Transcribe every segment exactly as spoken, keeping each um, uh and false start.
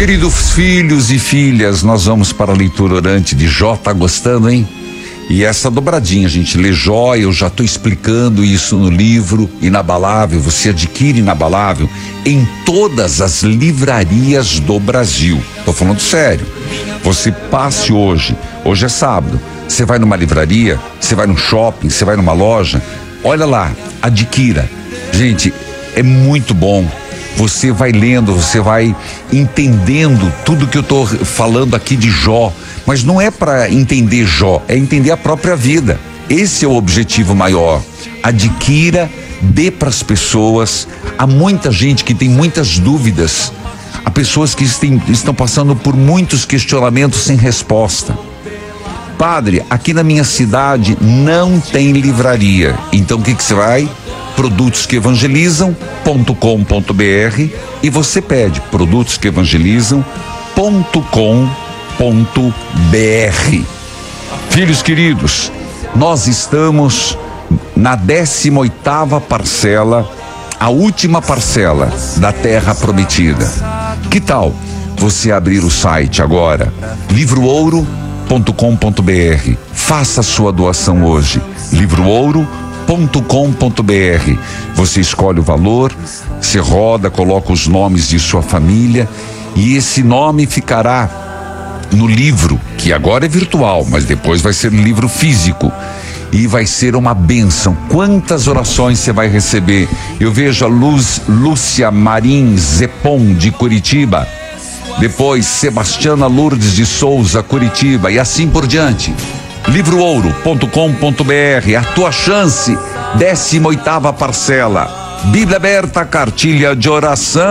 Queridos filhos e filhas, nós vamos para a leitura orante de Jó. Tá gostando, hein? E essa dobradinha, gente, lê Jó, eu já estou explicando isso no livro Inabalável. Você adquire Inabalável em todas as livrarias do Brasil. Tô falando sério. Você passe hoje, hoje é sábado, você vai numa livraria, você vai num shopping, você vai numa loja, olha lá, adquira. Gente, é muito bom. Você vai lendo, você vai entendendo tudo que eu tô falando aqui de Jó, mas não é para entender Jó, é entender a própria vida. Esse é o objetivo maior. Adquira, dê para as pessoas. Há muita gente que tem muitas dúvidas, há pessoas que tem, estão passando por muitos questionamentos sem resposta. Padre, aqui na minha cidade não tem livraria, então o que que você vai? produtos que evangelizam ponto com ponto br e você pede produtos que evangelizam ponto com ponto br. Filhos queridos, nós estamos na décima oitava parcela, a última parcela da Terra Prometida. Que tal você abrir o site agora, livro ouro ponto com ponto br? Faça a sua doação hoje, livro ouro ponto com ponto br. Você escolhe o valor, você roda, coloca os nomes de sua família e esse nome ficará no livro, que agora é virtual, mas depois vai ser um livro físico e vai ser uma bênção. Quantas orações você vai receber? Eu vejo a Luz, Lúcia Marim Zepon de Curitiba, depois Sebastiana Lourdes de Souza, Curitiba, e assim por diante. livro ouro ponto com ponto br, a tua chance, décima oitava parcela. Bíblia aberta, cartilha de oração.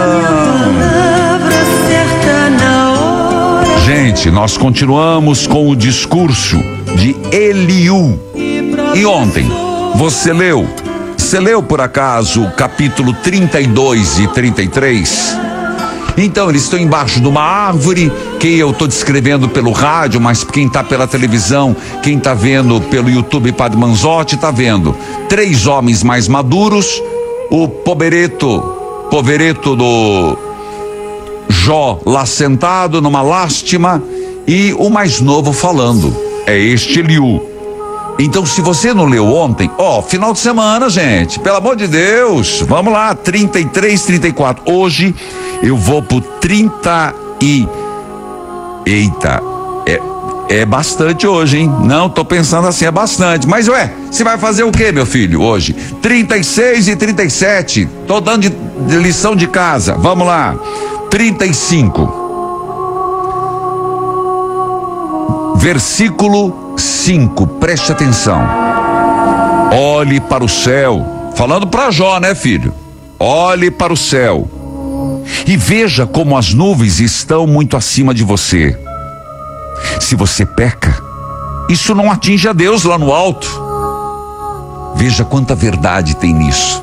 Gente, nós continuamos com o discurso de Eliú. E ontem, você leu? Você leu por acaso o capítulo trinta e dois e trinta e três? Então, eles estão embaixo de uma árvore, que eu estou descrevendo pelo rádio, mas quem está pela televisão, quem está vendo pelo YouTube Padre Manzotti, está vendo três homens mais maduros, o povereto, povereto do Jó lá sentado numa lástima e o mais novo falando. É este Eliú. Então, se você não leu ontem, ó, final de semana, gente, pelo amor de Deus, vamos lá, trinta e três, trinta e quatro. Hoje eu vou pro trinta e... Eita, é, é bastante hoje, hein? Não, tô pensando assim, é bastante. Mas, ué, você vai fazer o quê, meu filho, hoje? trinta e seis e trinta e sete, tô dando de, de lição de casa, vamos lá. trinta e cinco. Versículo cinco, preste atenção. Olhe para o céu, falando para Jó, né, filho? Olhe para o céu e veja como as nuvens estão muito acima de você. Se você peca, isso não atinge a Deus lá no alto. Veja quanta verdade tem nisso.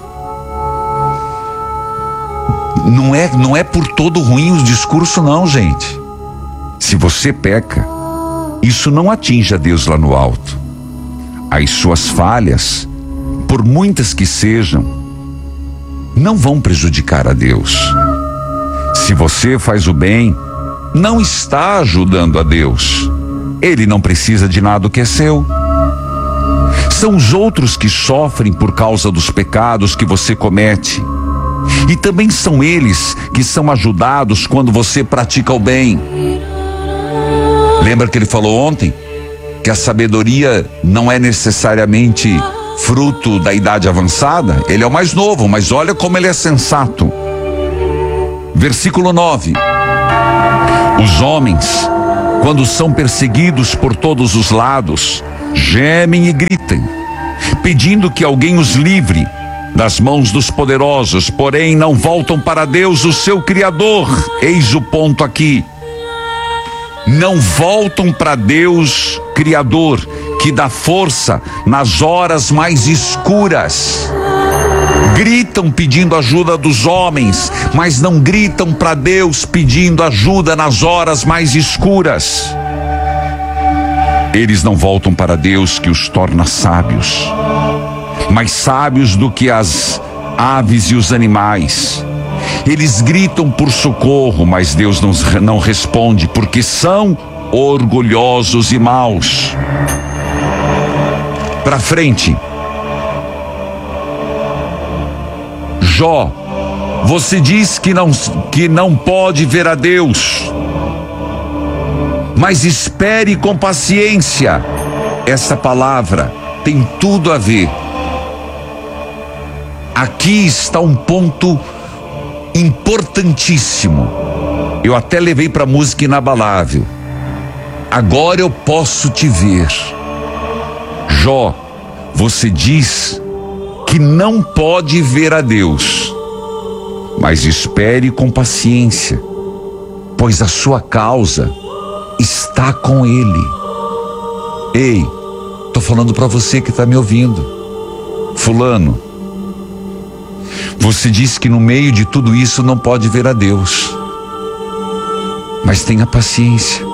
Não é, não é por todo ruim o discurso, não, gente. Se você peca, isso não atinge a Deus lá no alto. As suas falhas, por muitas que sejam, não vão prejudicar a Deus. Se você faz o bem, não está ajudando a Deus. Ele não precisa de nada que é seu. São os outros que sofrem por causa dos pecados que você comete. E também são eles que são ajudados quando você pratica o bem. Lembra que ele falou ontem que a sabedoria não é necessariamente fruto da idade avançada? Ele é o mais novo, mas olha como ele é sensato. Versículo nove. Os homens, quando são perseguidos por todos os lados, gemem e gritem, pedindo que alguém os livre das mãos dos poderosos, porém não voltam para Deus, o seu Criador. Eis o ponto aqui. Não voltam para Deus Criador, que dá força nas horas mais escuras. Gritam pedindo ajuda dos homens, mas não gritam para Deus pedindo ajuda nas horas mais escuras. Eles não voltam para Deus, que os torna sábios, mais sábios do que as aves e os animais. Eles gritam por socorro, mas Deus não, não responde, porque são orgulhosos e maus. Para frente. Jó, você diz que não, que não pode ver a Deus, mas espere com paciência. Essa palavra tem tudo a ver. Aqui está um ponto importantíssimo. Eu até levei para música inabalável. Agora eu posso te ver. Jó, você diz que não pode ver a Deus, mas espere com paciência, pois a sua causa está com Ele. Ei, tô falando para você que está me ouvindo. Fulano, você diz que no meio de tudo isso não pode ver a Deus, mas tenha paciência.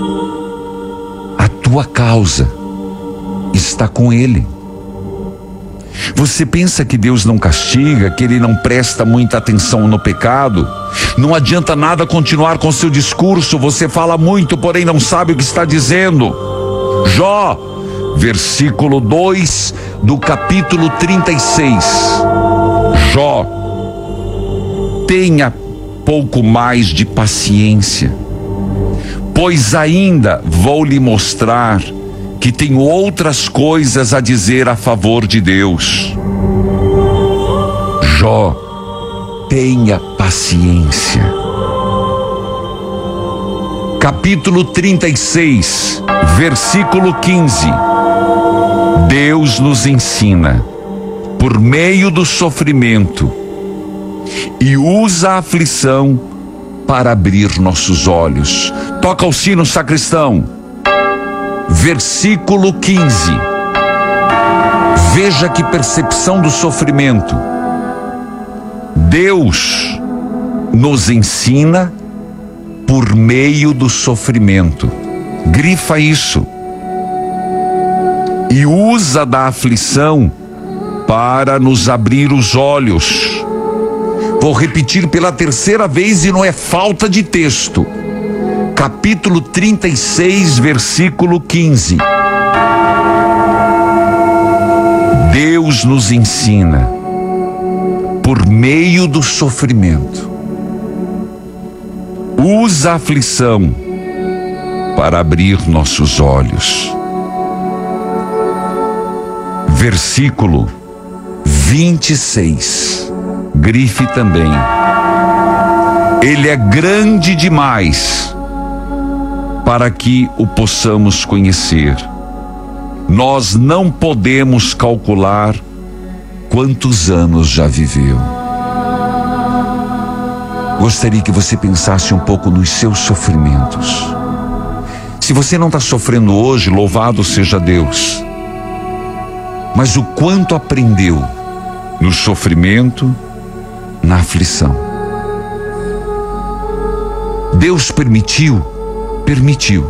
A tua causa está com Ele. Você pensa que Deus não castiga, que Ele não presta muita atenção no pecado? Não adianta nada continuar com seu discurso. Você fala muito, porém não sabe o que está dizendo. Jó, versículo dois do capítulo trinta e seis. Jó, tenha pouco mais de paciência, pois ainda vou lhe mostrar que tenho outras coisas a dizer a favor de Deus. Jó, tenha paciência. Capítulo trinta e seis, versículo quinze. Deus nos ensina por meio do sofrimento e usa a aflição para abrir nossos olhos. Toca o sino, sacristão. Versículo quinze. Veja que percepção do sofrimento. Deus nos ensina por meio do sofrimento. Grifa isso. E usa da aflição para nos abrir os olhos. Vou repetir pela terceira vez e não é falta de texto. Capítulo trinta e seis, versículo quinze. Deus nos ensina por meio do sofrimento. Usa a aflição para abrir nossos olhos. Versículo vinte e seis. Grife também. Ele é grande demais para que o possamos conhecer. Nós não podemos calcular quantos anos já viveu. Gostaria que você pensasse um pouco nos seus sofrimentos. Se você não está sofrendo hoje, louvado seja Deus. Mas o quanto aprendeu no sofrimento, na aflição. Deus permitiu Permitiu.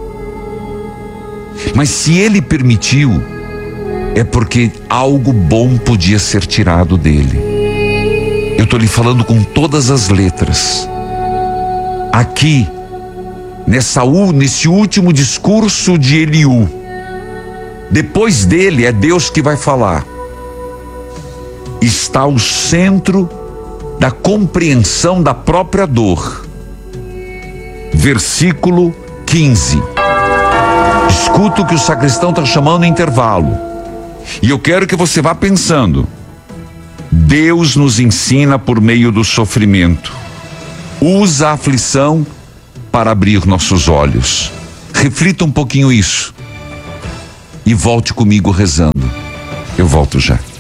Mas se Ele permitiu, é porque algo bom podia ser tirado dele. Eu estou lhe falando com todas as letras. Aqui, nessa, nesse último discurso de Eliú, depois dele é Deus que vai falar. Está o centro da compreensão da própria dor. Versículo quinze. Escuta o que o sacristão está chamando intervalo. E eu quero que você vá pensando. Deus nos ensina por meio do sofrimento. Usa a aflição para abrir nossos olhos. Reflita um pouquinho isso. E volte comigo rezando. Eu volto já.